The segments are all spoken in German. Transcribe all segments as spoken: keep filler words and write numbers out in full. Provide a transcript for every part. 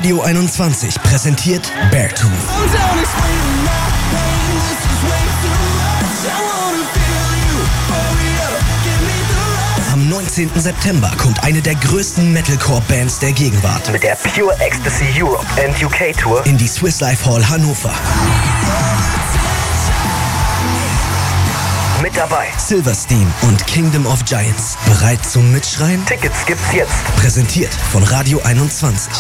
Radio einundzwanzig präsentiert Beartooth. Am neunzehnten September kommt eine der größten Metalcore-Bands der Gegenwart mit der Pure Ecstasy Europe and U K Tour in die Swiss Life Hall Hannover. Mit dabei Silverstein und Kingdom of Giants. Bereit zum Mitschreien? Tickets gibt's jetzt. Präsentiert von Radio einundzwanzig.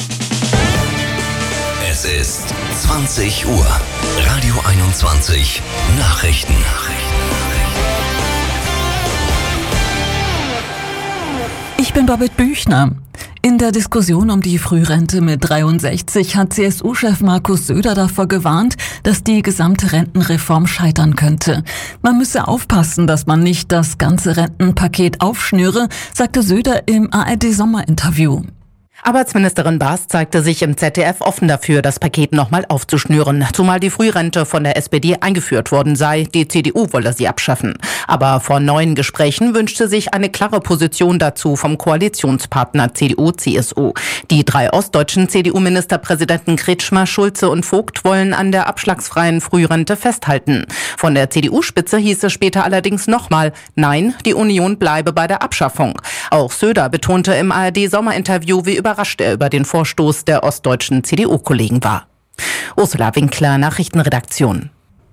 Es ist zwanzig Uhr. Radio einundzwanzig Nachrichten. Ich bin Babette Büchner. In der Diskussion um die Frührente mit dreiundsechzig hat C S U-Chef Markus Söder davor gewarnt, dass die gesamte Rentenreform scheitern könnte. Man müsse aufpassen, dass man nicht das ganze Rentenpaket aufschnüre, sagte Söder im A R D-Sommerinterview. Arbeitsministerin Baas zeigte sich im Z D F offen dafür, das Paket nochmal aufzuschnüren, zumal die Frührente von der S P D eingeführt worden sei. Die C D U wolle sie abschaffen. Aber vor neuen Gesprächen wünschte sich eine klare Position dazu vom Koalitionspartner C D U C S U. Die drei ostdeutschen C D U-Ministerpräsidenten Kretschmer, Schulze und Vogt wollen an der abschlagsfreien Frührente festhalten. Von der C D U-Spitze hieß es später allerdings nochmal, nein, die Union bleibe bei der Abschaffung. Auch Söder betonte im A R D-Sommerinterview, wie überrascht er über den Vorstoß der ostdeutschen C D U-Kollegen war. Ursula Winkler, Nachrichtenredaktion.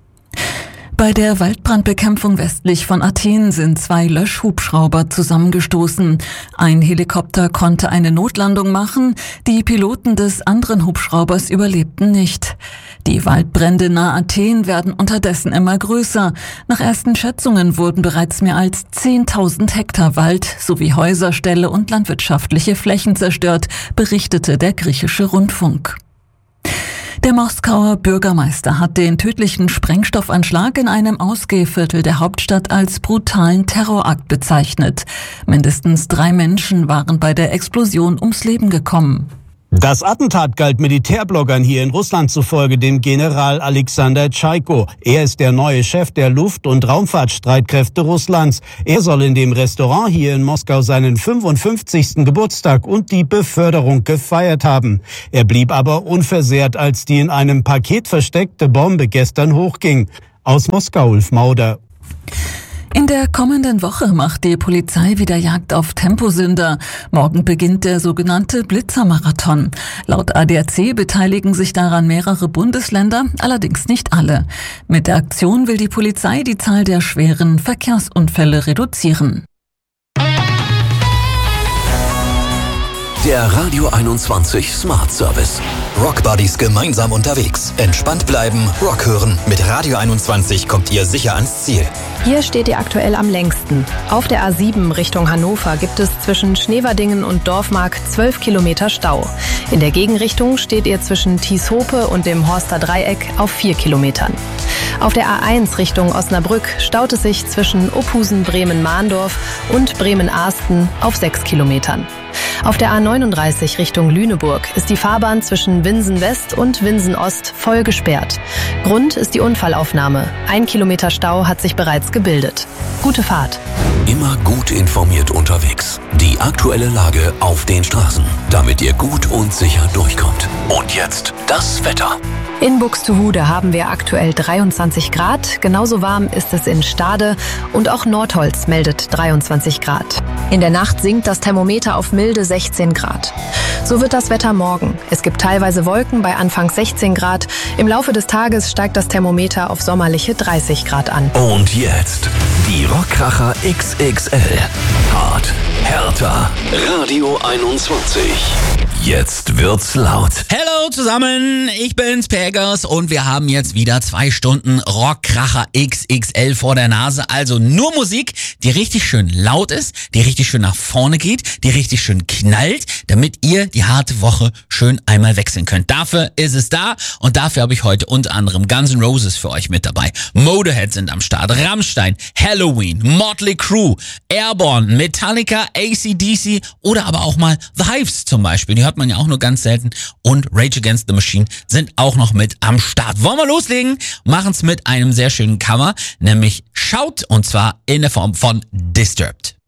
Bei der Waldbrandbekämpfung westlich von Athen sind zwei Löschhubschrauber zusammengestoßen. Ein Helikopter konnte eine Notlandung machen, die Piloten des anderen Hubschraubers überlebten nicht. Die Waldbrände nahe Athen werden unterdessen immer größer. Nach ersten Schätzungen wurden bereits mehr als zehntausend Hektar Wald sowie Häuserställe und landwirtschaftliche Flächen zerstört, berichtete der griechische Rundfunk. Der Moskauer Bürgermeister hat den tödlichen Sprengstoffanschlag in einem Ausgehviertel der Hauptstadt als brutalen Terrorakt bezeichnet. Mindestens drei Menschen waren bei der Explosion ums Leben gekommen. Das Attentat galt Militärbloggern hier in Russland zufolge dem General Alexander Tschaiko. Er ist der neue Chef der Luft- und Raumfahrtstreitkräfte Russlands. Er soll in dem Restaurant hier in Moskau seinen fünfundfünfzigsten Geburtstag und die Beförderung gefeiert haben. Er blieb aber unversehrt, als die in einem Paket versteckte Bombe gestern hochging. Aus Moskau, Ulf Mauder. In der kommenden Woche macht die Polizei wieder Jagd auf Temposünder. Morgen beginnt der sogenannte Blitzermarathon. Laut A D A C beteiligen sich daran mehrere Bundesländer, allerdings nicht alle. Mit der Aktion will die Polizei die Zahl der schweren Verkehrsunfälle reduzieren. Der Radio einundzwanzig Smart Service. Rock Buddies gemeinsam unterwegs. Entspannt bleiben, Rock hören. Mit Radio einundzwanzig kommt ihr sicher ans Ziel. Hier steht ihr aktuell am längsten. Auf der A sieben Richtung Hannover gibt es zwischen Schneverdingen und Dorfmark zwölf Kilometer Stau. In der Gegenrichtung steht ihr zwischen Thieshope und dem Horster Dreieck auf vier Kilometern. Auf der A eins Richtung Osnabrück staut es sich zwischen Ophusen, Bremen-Mahndorf und Bremen-Ahsten auf sechs Kilometern. Auf der A neununddreißig Richtung Lüneburg ist die Fahrbahn zwischen Winsen West und Winsen Ost voll gesperrt. Grund ist die Unfallaufnahme. Ein Kilometer Stau hat sich bereits gebildet. Gute Fahrt. Immer gut informiert unterwegs. Die aktuelle Lage auf den Straßen, damit ihr gut und sicher durchkommt. Und jetzt das Wetter. In Buxtehude haben wir aktuell dreiundzwanzig Grad. Genauso warm ist es in Stade und auch Nordholz meldet dreiundzwanzig Grad. In der Nacht sinkt das Thermometer auf milde sechzehn Grad. So wird das Wetter morgen. Es gibt teilweise Wolken bei anfangs sechzehn Grad. Im Laufe des Tages steigt das Thermometer auf sommerliche dreißig Grad an. Und jetzt die Rockkracher X X L. Hart, härter, Radio einundzwanzig. Jetzt wird's laut. Hallo zusammen, ich bin's, Pegasus, und wir haben jetzt wieder zwei Stunden Rockkracher X X L vor der Nase. Also nur Musik, die richtig schön laut ist, die richtig schön nach vorne geht, die richtig schön knallt, damit ihr die harte Woche schön einmal wechseln könnt. Dafür ist es da und dafür habe ich heute unter anderem Guns N' Roses für euch mit dabei. Motorhead sind am Start, Rammstein, Halloween, Motley Crue, Airborne, Metallica, A C D C oder aber auch mal The Hives zum Beispiel. Die hört man ja auch nur ganz selten. Und Rage Against the Machine sind auch noch mit am Start. Wollen wir loslegen? Machen's mit einem sehr schönen Cover, nämlich Shout, und zwar in der Form von Disturbed.